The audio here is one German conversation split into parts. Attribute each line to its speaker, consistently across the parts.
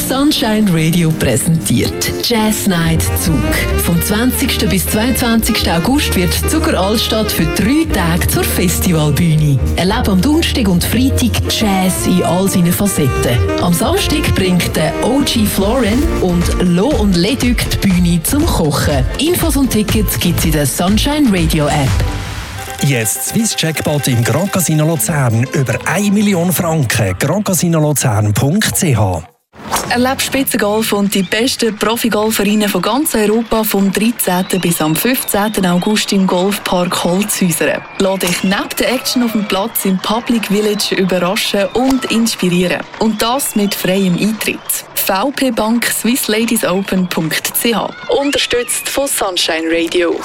Speaker 1: Sunshine Radio präsentiert Jazz Night Zug. Vom 20. bis 22. August wird Zuger Altstadt für 3 Tage zur Festivalbühne. Erlebe am Donnerstag und Freitag Jazz in all seinen Facetten. Am Samstag bringt der OG Floren und Lo und Leduc die Bühne zum Kochen. Infos und Tickets gibt es in der Sunshine Radio App.
Speaker 2: Jetzt Swiss Jackpot im Grand Casino Luzern. Über 1 Million Franken. grandcasinolozern.ch.
Speaker 3: Erlebe Spitzengolf und die besten Profi-Golferinnen von ganz Europa vom 13. bis am 15. August im Golfpark Holzhäuser. Lass dich neben der Action auf dem Platz im Public Village überraschen und inspirieren. Und das mit freiem Eintritt. VP Bank SwissLadiesOpen.ch. Unterstützt von Sunshine Radio.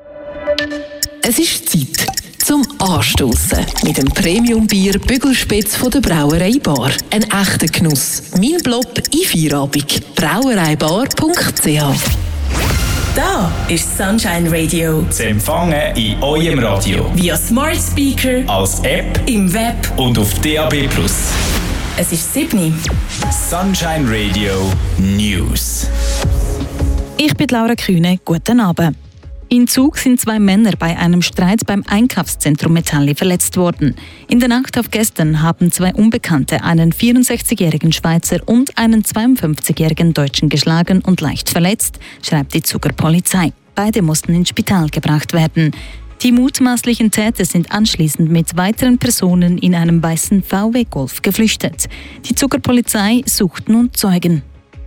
Speaker 1: Es ist Zeit zum Anstossen mit dem Premium-Bier Bügelspitz von der Brauerei Bar. Ein echter Genuss. Mein Blob in Feierabend. Brauereibar.ch.
Speaker 4: Da ist Sunshine Radio.
Speaker 5: Zu empfangen in eurem Radio.
Speaker 4: Via Smart Speaker,
Speaker 5: als App,
Speaker 4: im Web
Speaker 5: und auf DAB+.
Speaker 4: Es ist 7.
Speaker 5: Sunshine Radio News.
Speaker 6: Ich bin Laura Kühne. Guten Abend. In Zug sind 2 Männer bei einem Streit beim Einkaufszentrum Metalli verletzt worden. In der Nacht auf gestern haben 2 Unbekannte einen 64-jährigen Schweizer und einen 52-jährigen Deutschen geschlagen und leicht verletzt, schreibt die Zuger Polizei. Beide mussten ins Spital gebracht werden. Die mutmaßlichen Täter sind anschließend mit weiteren Personen in einem weißen VW Golf geflüchtet. Die Zuger Polizei sucht nun Zeugen.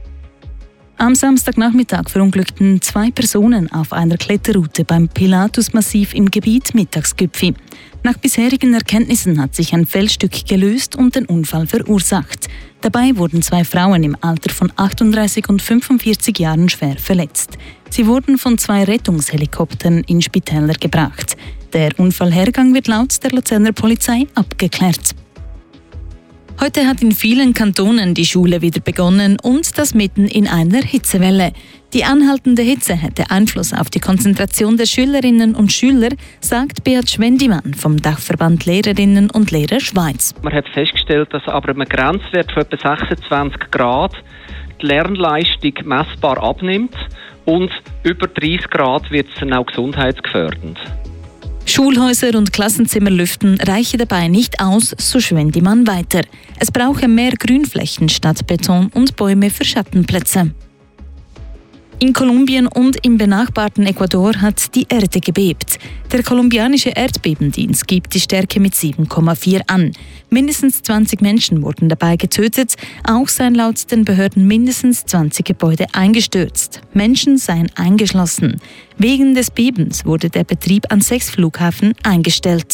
Speaker 6: Am Samstagnachmittag verunglückten 2 Personen auf einer Kletterroute beim Pilatus-Massiv im Gebiet Mittagsgipfi. Nach bisherigen Erkenntnissen hat sich ein Felsstück gelöst und den Unfall verursacht. Dabei wurden 2 Frauen im Alter von 38 und 45 Jahren schwer verletzt. Sie wurden von 2 Rettungshelikoptern in Spitäler gebracht. Der Unfallhergang wird laut der Luzerner Polizei abgeklärt. Heute hat in vielen Kantonen die Schule wieder begonnen und das mitten in einer Hitzewelle. Die anhaltende Hitze hätte Einfluss auf die Konzentration der Schülerinnen und Schüler, sagt Beat Schwendimann vom Dachverband Lehrerinnen und Lehrer Schweiz.
Speaker 7: Man hat festgestellt, dass aber einem Grenzwert von etwa 26 Grad die Lernleistung messbar abnimmt und über 30 Grad wird es dann auch gesundheitsgefährdend.
Speaker 6: Schulhäuser und Klassenzimmer lüften reiche dabei nicht aus, so Schwendimann weiter. Es brauche mehr Grünflächen statt Beton und Bäume für Schattenplätze. In Kolumbien und im benachbarten Ecuador hat die Erde gebebt. Der kolumbianische Erdbebendienst gibt die Stärke mit 7,4 an. Mindestens 20 Menschen wurden dabei getötet. Auch seien laut den Behörden mindestens 20 Gebäude eingestürzt. Menschen seien eingeschlossen. Wegen des Bebens wurde der Betrieb an 6 Flughäfen eingestellt.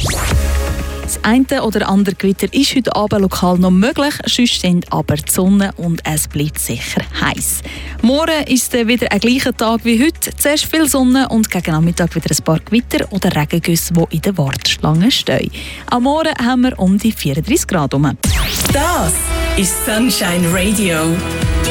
Speaker 6: Das eine oder andere Gewitter ist heute Abend lokal noch möglich, sonst sind aber die Sonne und es bleibt sicher heiß. Morgen ist wieder ein gleicher Tag wie heute. Zuerst viel Sonne und gegen Nachmittag wieder ein paar Gewitter oder Regengüsse, die in der Warteschlange stehen. Am Morgen haben wir um die 34 Grad herum.
Speaker 4: Das ist Sunshine Radio.